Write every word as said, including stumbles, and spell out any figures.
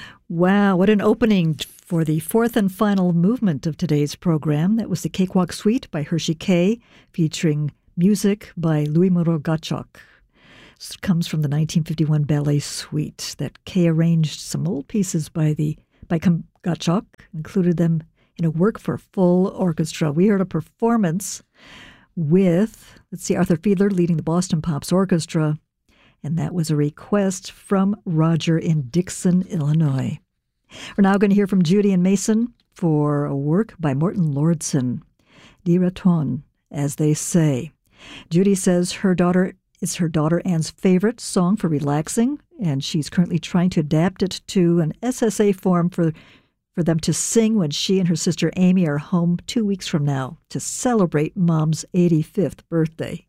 Wow, what an opening for the fourth and final movement of today's program. That was the Cakewalk Suite by Hershey Kay, featuring music by Louis Moreau Gottschalk. This comes from the nineteen fifty-one ballet suite that Kay arranged some old pieces by the by Gottschalk, included them in a work for full orchestra. We heard a performance with, let's see, Arthur Fiedler leading the Boston Pops Orchestra, and that was a request from Roger in Dixon, Illinois. We're now going to hear from Judy and Mason for a work by Morton Lordson, Die Raton, as they say. Judy says her daughter is her daughter Anne's favorite song for relaxing, and she's currently trying to adapt it to an S S A form for, for them to sing when she and her sister Amy are home two weeks from now to celebrate Mom's eighty-fifth birthday.